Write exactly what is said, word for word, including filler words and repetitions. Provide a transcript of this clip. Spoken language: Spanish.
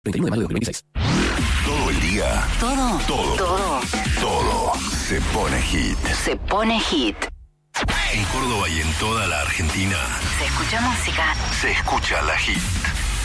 treinta y uno de mayo de dos mil veintiséis. Todo el día. Todo. Todo. Todo. Todo se pone hit. Se pone hit. En Córdoba y en toda la Argentina Se escucha música. se escucha la hit.